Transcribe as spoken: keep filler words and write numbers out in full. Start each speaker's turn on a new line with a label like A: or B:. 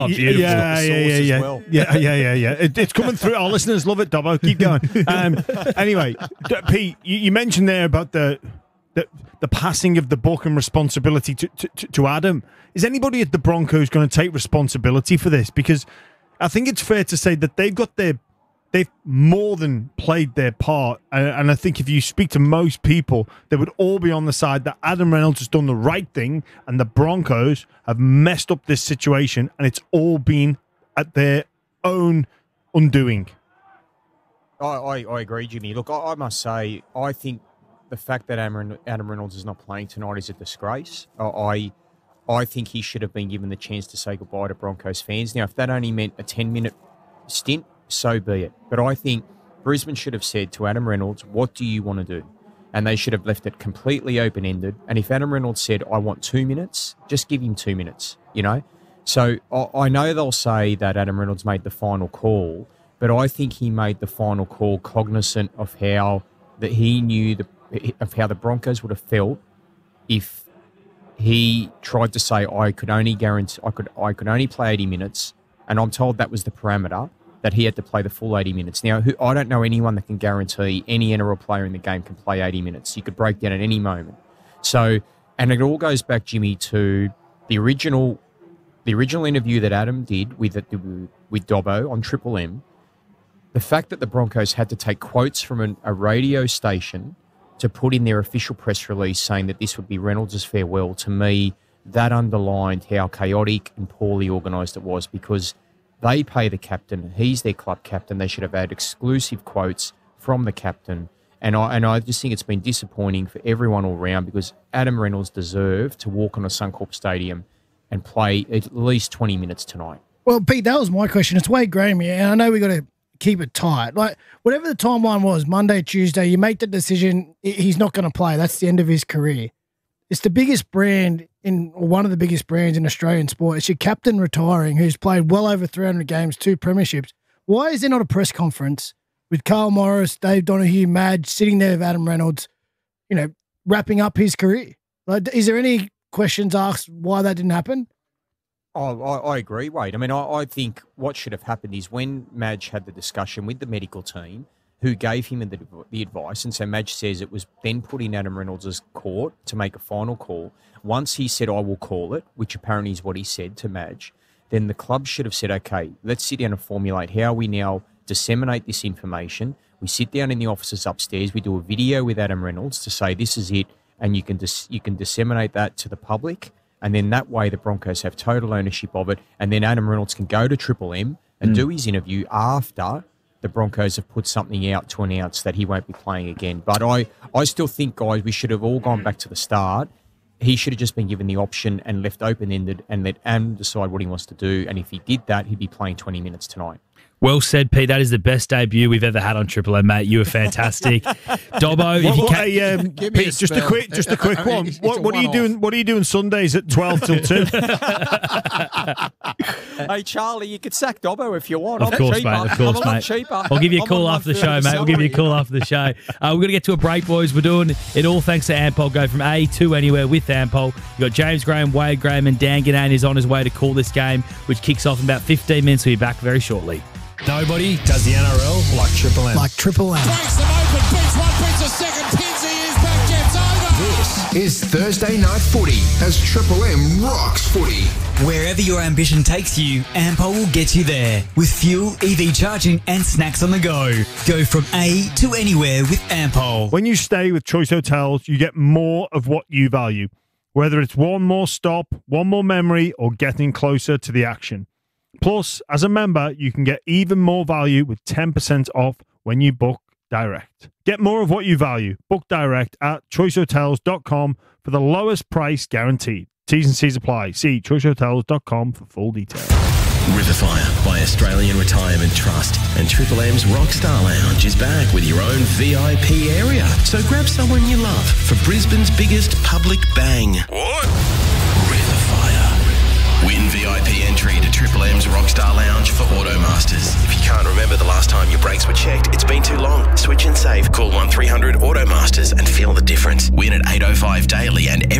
A: Oh, beautiful.
B: Yeah, yeah, yeah, yeah.
C: Well.
B: yeah, yeah, yeah, yeah. It, it's coming through. Our listeners love it, Dobbo. Keep going. Um, anyway, D- Pete, you, you mentioned there about the, the the passing of the buck and responsibility to, to, to Adam. Is anybody at the Broncos going to take responsibility for this? Because I think it's fair to say that they've got their they've more than played their part. And, and I think if you speak to most people, they would all be on the side that Adam Reynolds has done the right thing and the Broncos have messed up this situation and it's all been at their own undoing.
C: I, I, I agree, Jimmy. Look, I, I must say, I think the fact that Adam, Adam Reynolds is not playing tonight is a disgrace. I, I think he should have been given the chance to say goodbye to Broncos fans. Now, if that only meant a ten-minute stint, so be it. But I think Brisbane should have said to Adam Reynolds, what do you want to do? And they should have left it completely open-ended. And if Adam Reynolds said, I want two minutes, just give him two minutes, you know? So I, I know they'll say that Adam Reynolds made the final call, but I think he made the final call cognizant of how that he knew the, of how the Broncos would have felt if he tried to say, I could only guarantee, I could, I could only play eighty minutes, and I'm told that was the parameter, that he had to play the full eighty minutes. Now, who, I don't know anyone that can guarantee any N R L player in the game can play eighty minutes. You could break down at any moment. So, and it all goes back, Jimmy, to the original, the original interview that Adam did with with Dobbo on Triple M. The fact that the Broncos had to take quotes from an, a radio station to put in their official press release saying that this would be Reynolds' farewell, to me, that underlined how chaotic and poorly organised it was, because they pay the captain. He's their club captain. They should have had exclusive quotes from the captain. And I and I just think it's been disappointing for everyone all round, because Adam Reynolds deserved to walk on a Suncorp Stadium and play at least twenty minutes tonight.
D: Well, Pete, that was my question. It's Wade Graham here, and I know we got to keep it tight. Like, whatever the timeline was, Monday, Tuesday, you make the decision, he's not going to play. That's the end of his career. It's the biggest brand in, or one of the biggest brands in Australian sport. It's your captain retiring, who's played well over three hundred games, two premierships. Why is there not a press conference with Carl Morris, Dave Donahue, Madge, sitting there with Adam Reynolds, you know, wrapping up his career? Like, is there any questions asked why that didn't happen?
C: Oh, I, I agree, Wade. I mean, I, I think what should have happened is when Madge had the discussion with the medical team, who gave him the, the advice, and so Madge says it was then put in Adam Reynolds' court to make a final call. Once he said, I will call it, which apparently is what he said to Madge, then the club should have said, okay, let's sit down and formulate how we now disseminate this information. We sit down in the offices upstairs, we do a video with Adam Reynolds to say this is it, and you can dis- you can disseminate that to the public, and then that way the Broncos have total ownership of it, and then Adam Reynolds can go to Triple M and mm. do his interview after the Broncos have put something out to announce that he won't be playing again. But I, I still think, guys, we should have all gone back to the start. He should have just been given the option and left open-ended and let Adam decide what he wants to do, and if he did that, he'd be playing twenty minutes tonight.
A: Well said, Pete. That is the best debut we've ever had on Triple M, mate. You were fantastic. Dobbo, if you
B: what,
A: can...
B: hey, um, Pete, just a quick, just a quick I mean, one. It's, it's what, what are you doing? What are you doing Sundays at twelve till two?
C: Hey, Charlie, you could sack Dobbo if you want.
A: Of
C: I'm
A: course,
C: cheaper.
A: mate. Of course,
C: I'm a lot
A: mate.
C: cheaper.
A: I'll give you a
C: I'm
A: call
C: on
A: after the show, mate.
C: salary.
A: We'll give you a call after the show. Uh, we're going to get to a break, boys. We're doing it all thanks to Ampol. Go from A to anywhere with Ampol. You got James Graham, Wade Graham, and Dan Ganane is on his way to call this game, which kicks off in about fifteen minutes. We'll be back very shortly.
E: Nobody does the N R L like Triple M.
D: Like Triple M.
F: Breaks them open, beats one, beats a second, pins, he is back, gets over.
G: This is Thursday Night Footy as Triple M rocks footy.
H: Wherever your ambition takes you, Ampol will get you there. With fuel, E V charging and snacks on the go. Go from A to anywhere with Ampol.
B: When you stay with Choice Hotels, you get more of what you value. Whether it's one more stop, one more memory, or getting closer to the action. Plus, as a member, you can get even more value with ten percent off when you book direct. Get more of what you value. Book direct at choice hotels dot com for the lowest price guaranteed. T's and C's apply. See choice hotels dot com for full details.
I: Riverfire by Australian Retirement Trust and Triple M's Rockstar Lounge is back with your own V I P area. So grab someone you love for Brisbane's biggest public bang. What? Riverfire. Win V I P entry to Triple M's Rockstar Lounge for Automasters. If you can't remember the last time your brakes were checked, it's been too long. Switch and save. Call one three hundred Automasters and feel the difference. Win at eight oh five daily and every